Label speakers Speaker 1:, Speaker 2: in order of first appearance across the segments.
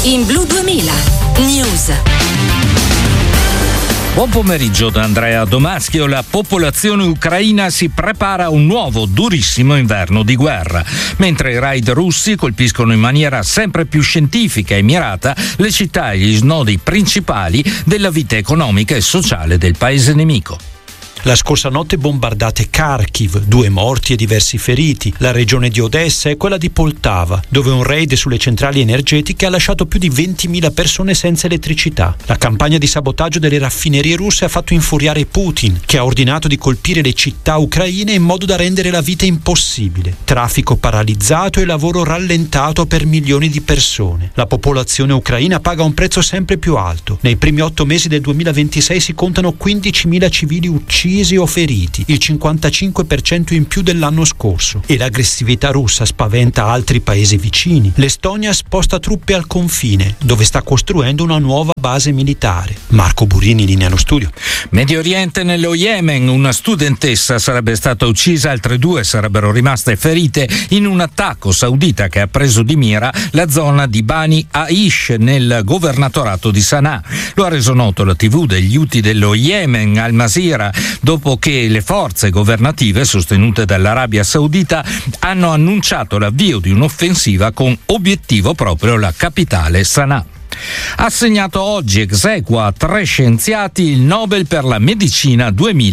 Speaker 1: in Blu 2000 News.
Speaker 2: Buon pomeriggio da Andrea Domaschio. La popolazione ucraina si prepara a un nuovo durissimo inverno di guerra. Mentre i raid russi colpiscono in maniera sempre più scientifica e mirata le città e gli snodi principali della vita economica e sociale del paese nemico.
Speaker 3: La scorsa notte bombardate Kharkiv, 2 morti e diversi feriti. La regione di Odessa e quella di Poltava, dove un raid sulle centrali energetiche ha lasciato più di 20.000 persone senza elettricità. La campagna di sabotaggio delle raffinerie russe ha fatto infuriare Putin, che ha ordinato di colpire le città ucraine in modo da rendere la vita impossibile. Traffico paralizzato e lavoro rallentato per milioni di persone. La popolazione ucraina paga un prezzo sempre più alto. Nei primi 8 mesi del 2026 si contano 15.000 civili uccisi o feriti, il 55% in più dell'anno scorso, e l'aggressività russa spaventa altri paesi vicini. L'Estonia sposta truppe al confine, dove sta costruendo una nuova base militare. Marco Burini, linea allo studio.
Speaker 2: Medio Oriente, nello Yemen, una studentessa sarebbe stata uccisa, altre 2 sarebbero rimaste ferite in un attacco saudita che ha preso di mira la zona di Bani Aish nel governatorato di Sana'a. Lo ha reso noto la TV degli Houthi dello Yemen, Al Masira, dopo che le forze governative sostenute dall'Arabia Saudita hanno annunciato l'avvio di un'offensiva con obiettivo proprio la capitale Sana'a. Assegnato oggi exequo a 3 scienziati il Nobel per la medicina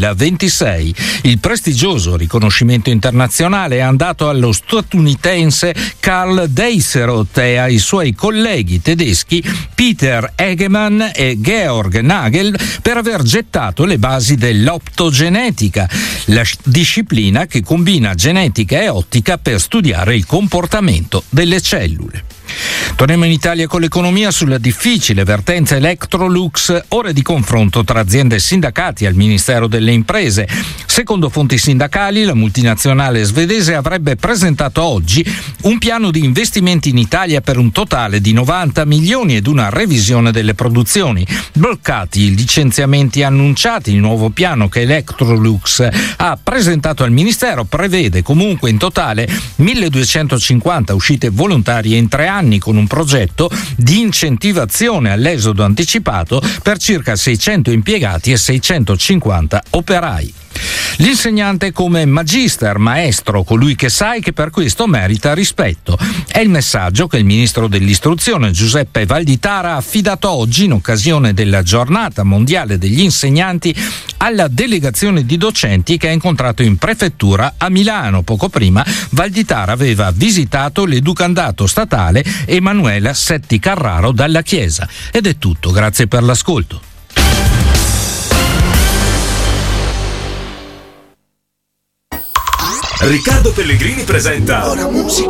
Speaker 2: 2026. Il prestigioso riconoscimento internazionale è andato allo statunitense Karl Deisseroth e ai suoi colleghi tedeschi Peter Egemann e Georg Nagel per aver gettato le basi dell'optogenetica, la disciplina che combina genetica e ottica per studiare il comportamento delle cellule. Torniamo in Italia con l'economia. Sulla difficile vertenza Electrolux, ore di confronto tra aziende e sindacati al Ministero delle Imprese. Secondo fonti sindacali, la multinazionale svedese avrebbe presentato oggi un piano di investimenti in Italia per un totale di 90 milioni ed una revisione delle produzioni. Bloccati i licenziamenti annunciati, il nuovo piano che Electrolux ha presentato al Ministero prevede comunque in totale 1.250 uscite volontarie in 3 anni, con un progetto di incentivazione all'esodo anticipato per circa 600 impiegati e 650 operai. L'insegnante come magister, maestro, colui che sa e che per questo merita rispetto. È il messaggio che il ministro dell'istruzione Giuseppe Valditara ha affidato oggi in occasione della giornata mondiale degli insegnanti alla delegazione di docenti che ha incontrato in prefettura a Milano. Poco prima Valditara aveva visitato l'educandato statale Emanuela Setti Carraro dalla Chiesa. Ed è tutto, grazie per l'ascolto.
Speaker 4: Riccardo Pellegrini presenta
Speaker 5: Ora musica.